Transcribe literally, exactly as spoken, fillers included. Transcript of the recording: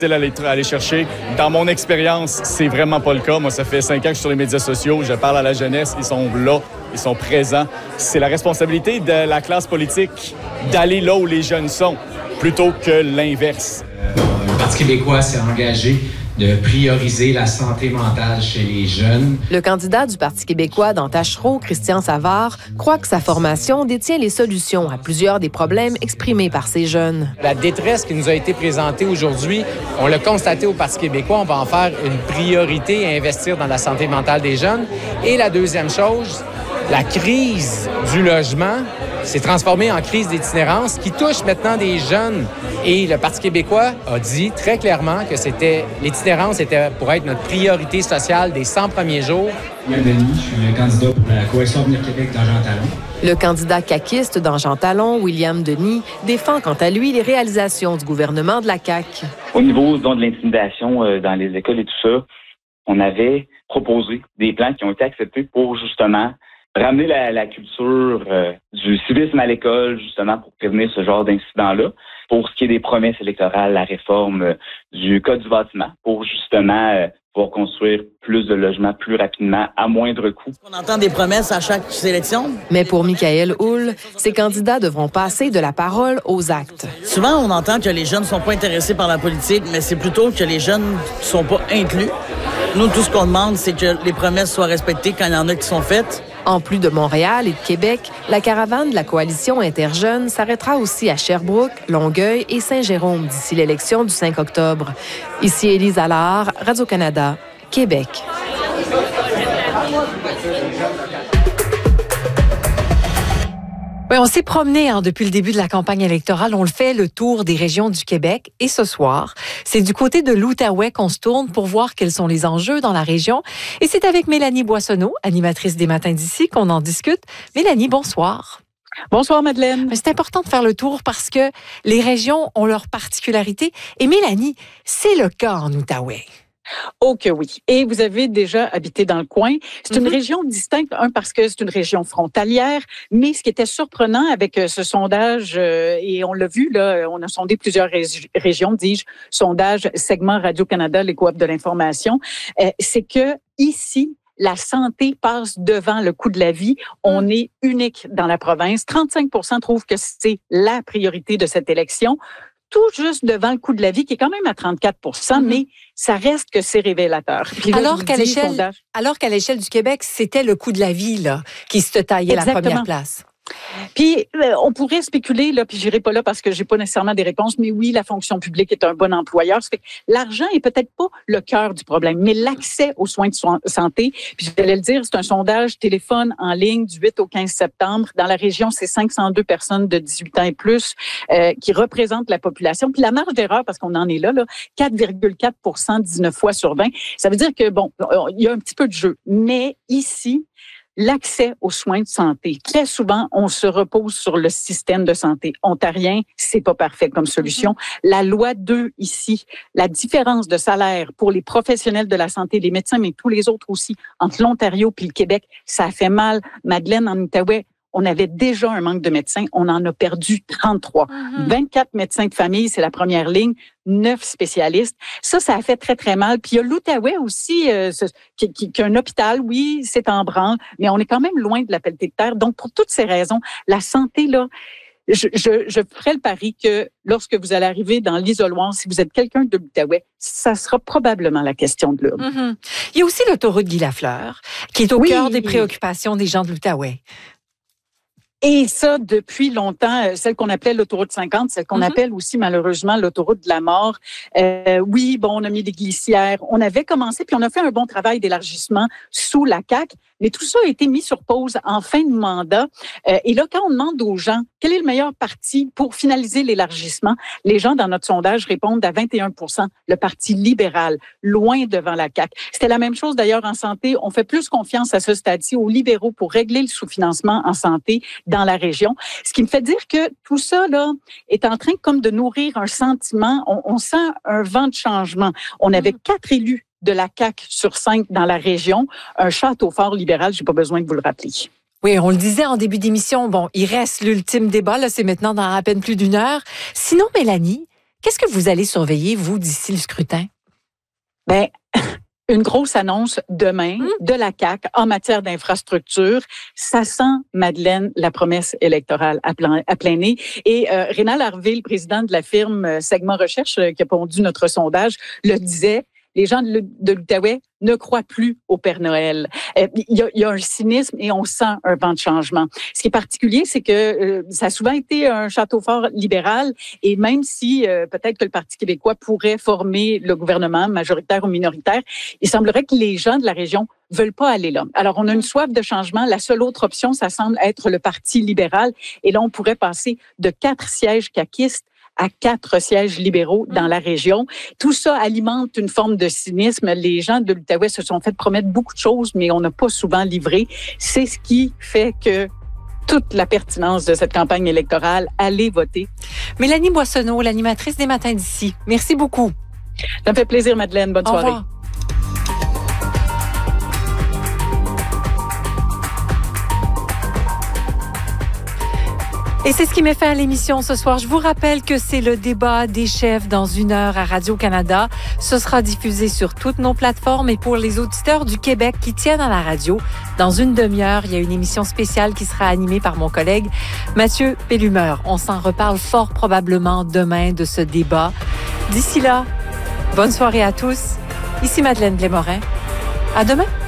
à aller, à aller chercher. Dans mon expérience, c'est vraiment pas le cas. Moi, ça fait cinq ans que je suis sur les médias sociaux. Je parle à la jeunesse. Ils sont là. Ils sont présents. C'est la responsabilité de la classe politique d'aller là où les jeunes sont, plutôt que l'inverse. Euh, le Parti québécois s'est engagé de prioriser la santé mentale chez les jeunes. Le candidat du Parti québécois dans Tachereau, Christian Savard, croit que sa formation détient les solutions à plusieurs des problèmes exprimés par ces jeunes. La détresse qui nous a été présentée aujourd'hui, on l'a constaté au Parti québécois, on va en faire une priorité à investir dans la santé mentale des jeunes. Et la deuxième chose, la crise du logement s'est transformée en crise d'itinérance qui touche maintenant des jeunes. Et le Parti québécois a dit très clairement que c'était l'itinérance était pour être notre priorité sociale des cent premiers jours. William Denis, je suis le candidat pour la Coalition Avenir Québec dans Jean Talon. Le candidat caquiste dans Jean Talon, William Denis, défend quant à lui les réalisations du gouvernement de la C A Q. Au niveau donc, de l'intimidation euh, dans les écoles et tout ça, on avait proposé des plans qui ont été acceptés pour justement ramener la, la culture euh, du civisme à l'école, justement, pour prévenir ce genre d'incidents-là. Pour ce qui est des promesses électorales, la réforme euh, du Code du bâtiment, pour justement euh, pouvoir construire plus de logements plus rapidement, à moindre coût. On entend des promesses à chaque élection. Mais pour Michaël Hull, ces candidats devront passer de la parole aux actes. Souvent, on entend que les jeunes ne sont pas intéressés par la politique, mais c'est plutôt que les jeunes ne sont pas inclus. Nous, tout ce qu'on demande, c'est que les promesses soient respectées quand il y en a qui sont faites. En plus de Montréal et de Québec, la caravane de la Coalition Interjeunes s'arrêtera aussi à Sherbrooke, Longueuil et Saint-Jérôme d'ici l'élection du cinq octobre. Ici Élise Allard, Radio-Canada, Québec. Oui, on s'est promené hein, depuis le début de la campagne électorale. On le fait le tour des régions du Québec. Et ce soir, c'est du côté de l'Outaouais qu'on se tourne pour voir quels sont les enjeux dans la région. Et c'est avec Mélanie Boissonneau, animatrice des Matins d'ici, qu'on en discute. Mélanie, bonsoir. Bonsoir, Madeleine. C'est important de faire le tour parce que les régions ont leurs particularités. Et Mélanie, c'est le cas en Outaouais. Oh que oui. Et vous avez déjà habité dans le coin. C'est mm-hmm. une région distincte, un, parce que c'est une région frontalière, mais ce qui était surprenant avec ce sondage, euh, et on l'a vu, là, on a sondé plusieurs ré- régions, dis-je, sondage segment Radio-Canada, les coop de l'information, euh, c'est que ici, la santé passe devant le coût de la vie. On est unique dans la province. trente-cinq pour cent trouvent que c'est la priorité de cette élection. Tout juste devant le coût de la vie, qui est quand même à trente-quatre pour cent, mm-hmm. mais ça reste que c'est révélateur. Puis là, alors, qu'à dis, l'échelle, sondage... alors qu'à l'échelle du Québec, c'était le coût de la vie là, qui se taillait Exactement. La première place. Puis, euh, on pourrait spéculer, là, puis j'irai pas là parce que j'ai pas nécessairement des réponses, mais oui, la fonction publique est un bon employeur. Ça fait que l'argent est peut-être pas le cœur du problème, mais l'accès aux soins de so- santé, puis je vais le dire, c'est un sondage téléphone en ligne du huit au quinze septembre. Dans la région, c'est cinq cent deux personnes de dix-huit ans et plus euh, qui représentent la population. Puis la marge d'erreur, parce qu'on en est là, là quatre virgule quatre pour cent, dix-neuf fois sur vingt. Ça veut dire que, bon, il y a un petit peu de jeu. Mais ici, l'accès aux soins de santé. Très souvent, on se repose sur le système de santé ontarien. C'est pas parfait comme solution. Mm-hmm. La loi deux ici, la différence de salaire pour les professionnels de la santé, les médecins, mais tous les autres aussi, entre l'Ontario puis le Québec, ça fait mal. Madeleine, en Outaouais, on avait déjà un manque de médecins. On en a perdu trente-trois. Mm-hmm. vingt-quatre médecins de famille, c'est la première ligne. neuf spécialistes. Ça, ça a fait très, très mal. Puis il y a l'Outaouais aussi, euh, ce, qui, qui, qui a un hôpital. Oui, c'est en branle, mais on est quand même loin de la pelletée de terre. Donc, pour toutes ces raisons, la santé, là, je, je, je ferai le pari que lorsque vous allez arriver dans l'isoloir, si vous êtes quelqu'un de l'Outaouais, ça sera probablement la question de l'urne. Mm-hmm. Il y a aussi l'autoroute Guy Lafleur, qui est au oui. cœur des préoccupations des gens de l'Outaouais. Et ça, depuis longtemps, celle qu'on appelait l'autoroute cinquante, celle qu'on mm-hmm. appelle aussi malheureusement l'autoroute de la mort. Euh, oui, bon, on a mis des glissières. On avait commencé, puis on a fait un bon travail d'élargissement sous la C A Q, mais tout ça a été mis sur pause en fin de mandat. Euh, et là, quand on demande aux gens quel est le meilleur parti pour finaliser l'élargissement, les gens dans notre sondage répondent à vingt et un pour cent, le Parti libéral, loin devant la C A Q. C'était la même chose d'ailleurs en santé. On fait plus confiance à ce stade-ci aux libéraux pour régler le sous-financement en santé dans la région. Ce qui me fait dire que tout ça là est en train comme de nourrir un sentiment. On, on sent un vent de changement. On avait quatre élus de la C A Q sur cinq dans la région. Un château fort libéral, j'ai pas besoin de vous le rappeler. Oui, on le disait en début d'émission. Bon, il reste l'ultime débat. Là, c'est maintenant dans à peine plus d'une heure. Sinon, Mélanie, Qu'est-ce que vous allez surveiller, vous, d'ici le scrutin? Bien, une grosse annonce demain mmh. de la C A Q en matière d'infrastructure. Ça sent, Madeleine, la promesse électorale à plein, à plein nez. Et euh, Rénal Harvey, le président de la firme Segment Recherche, euh, qui a pondu notre sondage, le disait. Les gens de, de l'Outaouais ne croient plus au Père Noël. Euh, il, y a, il y a un cynisme et on sent un vent de changement. Ce qui est particulier, c'est que euh, ça a souvent été un château fort libéral et même si euh, peut-être que le Parti québécois pourrait former le gouvernement majoritaire ou minoritaire, il semblerait que les gens de la région veulent pas aller là. Alors, on a une soif de changement. La seule autre option, ça semble être le Parti libéral. Et là, on pourrait passer de quatre sièges caquistes à quatre sièges libéraux dans la région. Tout ça alimente une forme de cynisme. Les gens de l'Outaouais se sont fait promettre beaucoup de choses, mais on n'a pas souvent livré. C'est ce qui fait que toute la pertinence de cette campagne électorale, allez voter. Mélanie Boissonneau, l'animatrice des Matins d'ici. Merci beaucoup. Ça me fait plaisir, Madeleine. Bonne Au soirée. revoir. Et c'est ce qui met fin à l'émission ce soir. Je vous rappelle que c'est le débat des chefs dans une heure à Radio-Canada. Ce sera diffusé sur toutes nos plateformes et pour les auditeurs du Québec qui tiennent à la radio. Dans une demi-heure, il y a une émission spéciale qui sera animée par mon collègue Mathieu Pellumeur. On s'en reparle fort probablement demain de ce débat. D'ici là, bonne soirée à tous. Ici Madeleine Blais-Morin. À demain.